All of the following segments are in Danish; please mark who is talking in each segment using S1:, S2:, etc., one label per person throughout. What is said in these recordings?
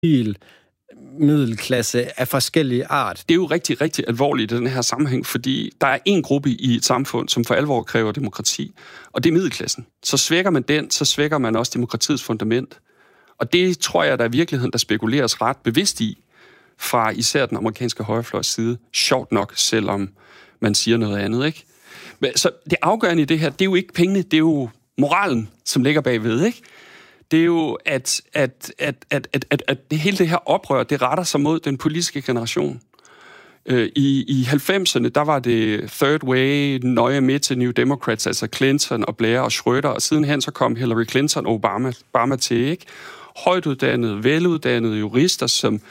S1: middelklasse af forskellige art.
S2: Det er jo rigtig, rigtig alvorligt i den her sammenhæng, fordi der er en gruppe i et samfund, som for alvor kræver demokrati, og det er middelklassen. Så svækker man den, så svækker man også demokratiets fundament. Og det tror jeg, der er virkeligheden, der spekuleres ret bevidst i, fra især den amerikanske højrefløjs side. Sjovt nok, selvom man siger noget andet, ikke? Så det afgørende i det her, det er jo ikke pengene, det er jo moralen, som ligger bagved, ikke? Det er jo, at det hele det her oprør, det retter sig mod den politiske generation. I 90'erne, der var det Third Way, nøje med til New Democrats, altså Clinton og Blair og Schröder, og sidenhen så kom Hillary Clinton og Obama til, ikke? Højtuddannede, veluddannede jurister,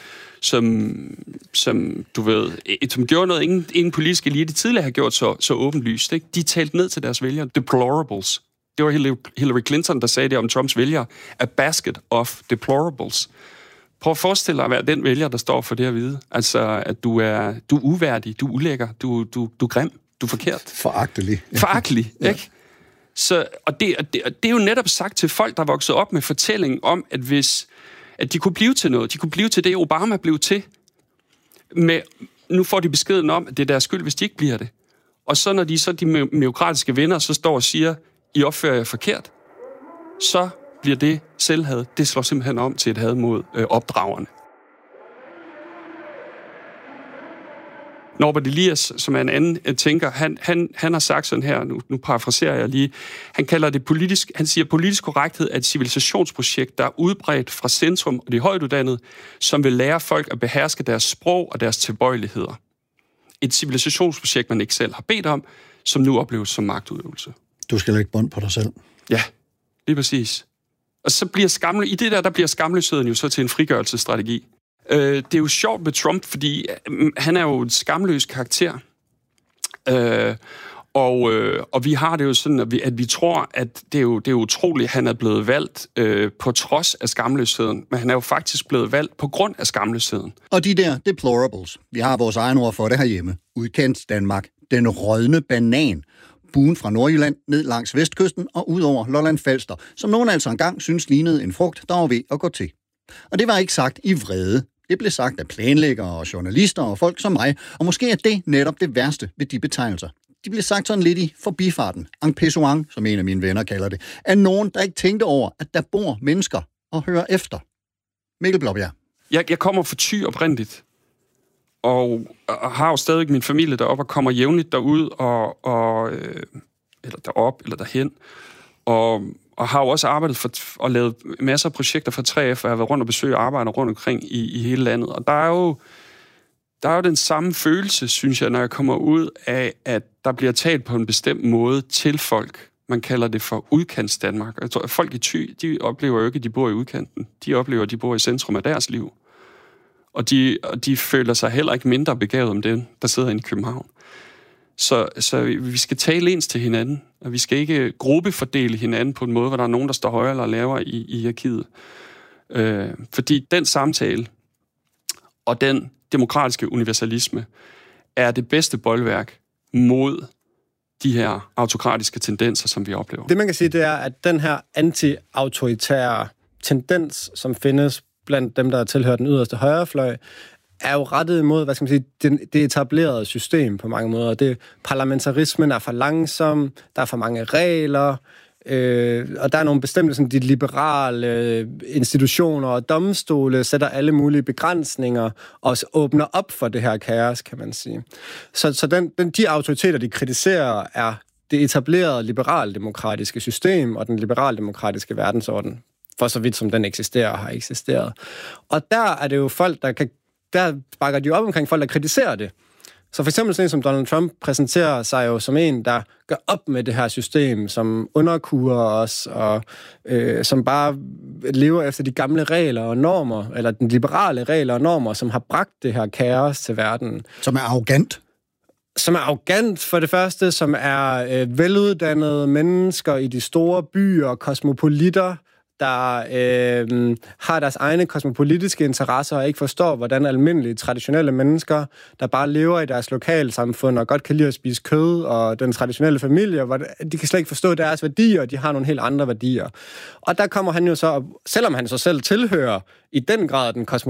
S2: som du ved, som gjorde noget, ingen politisk elite tidligere har gjort så åbenlyst, ikke? De talte ned til deres vælgere. Deplorables. Det var Hillary Clinton, der sagde det om Trumps vælgere. A basket of deplorables. Prøv at forestille dig at være den vælger, der står for det at vide. Altså, at du er uværdig, du er ulækker, du er grim, du er forkert.
S3: Foragtelig.
S2: Foragtelig, ikke? Så, og det er jo netop sagt til folk, der er vokset op med fortællingen om, at de kunne blive til noget. De kunne blive til det, Obama blev til. Nu får de beskeden om, at det er deres skyld, hvis de ikke bliver det. Og så når de meokratiske venner så står og siger, I opfører jer forkert, så bliver det selvhad. Det slår simpelthen om til et had mod opdragerne. Norbert Elias, som er en anden tænker, han har sagt sådan her, nu parafraserer jeg lige, han kalder det han siger, politisk korrekthed er et civilisationsprojekt, der er udbredt fra centrum og de højtuddannede, som vil lære folk at beherske deres sprog og deres tilbøjeligheder. Et civilisationsprojekt, man ikke selv har bedt om, som nu opleves som magtudøvelse.
S3: Du skal lægge bånd på dig selv.
S2: Ja, lige præcis. Og så bliver i det der bliver skamløsheden jo så til en frigørelsesstrategi. Det er jo sjovt med Trump, fordi han er jo en skamløs karakter. Og vi har det jo sådan, at vi tror, at det er utroligt, at han er blevet valgt på trods af skamløsheden. Men han er jo faktisk blevet valgt på grund af skamløsheden.
S3: Og de der deplorables, vi har vores egen ord for det herhjemme. Udkendt Danmark. Den rådne banan. Buen fra Nordjylland ned langs vestkysten og ud over Lolland-Falster, som nogen altså engang synes lignede en frugt, der var ved at gå til. Og det var ikke sagt i vrede. Det blev sagt af planlæggere og journalister og folk som mig, og måske er det netop det værste ved de betegnelser. De blev sagt sådan lidt i forbifarten, en passant, som en af mine venner kalder det, af nogen, der ikke tænkte over, at der bor mennesker og hører efter. Mikkel Blåbjerg.
S2: Jeg kommer fra Thy oprindeligt, og har jo stadig min familie deroppe og kommer jævnligt derud, eller derop, eller derhen, og har jo også arbejdet for og lavet masser af projekter for 3F, og jeg har været rundt og besøgt arbejder rundt omkring i hele landet. Og der er jo den samme følelse, synes jeg, når jeg kommer ud af, at der bliver talt på en bestemt måde til folk. Man kalder det for udkants Danmark. Jeg tror, at folk i Thy, de oplever jo ikke, at de bor i udkanten. De oplever, at de bor i centrum af deres liv. Og de føler sig heller ikke mindre begavet om den, der sidder inde i København. Så vi skal tale ens til hinanden, og vi skal ikke gruppefordele hinanden på en måde, hvor der er nogen, der står højere eller lavere i hierarkiet. Fordi den samtale og den demokratiske universalisme er det bedste bolværk mod de her autokratiske tendenser, som vi oplever.
S1: Det man kan sige, det er, at den her anti-autoritære tendens, som findes blandt dem, der tilhører den yderste højrefløj, er jo rettet imod, hvad skal man sige, det etablerede system på mange måder. Parlamentarismen er for langsom, der er for mange regler, og der er nogle bestemte sådan, de liberale institutioner og domstole sætter alle mulige begrænsninger og åbner op for det her kaos, kan man sige. Så de autoriteter, de kritiserer, er det etablerede liberaldemokratiske system og den liberaldemokratiske verdensorden, for så vidt som den eksisterer og har eksisteret. Og der er det jo folk, der bakker de op omkring folk, der kritiserer det. Så for eksempel sådan en som Donald Trump præsenterer sig jo som en, der gør op med det her system, som underkurer os, og som bare lever efter de gamle regler og normer, eller den liberale regler og normer, som har bragt det her kaos til verden.
S3: Som er arrogant.
S1: Som er arrogant for det første, som er veluddannede mennesker i de store byer, kosmopolitter, der har deres egne kosmopolitiske interesser og ikke forstår, hvordan almindelige, traditionelle mennesker, der bare lever i deres lokalsamfund og godt kan lide at spise kød og den traditionelle familie, de kan slet ikke forstå deres værdier, og de har nogle helt andre værdier. Og der kommer han jo så, selvom han så selv tilhører i den grad den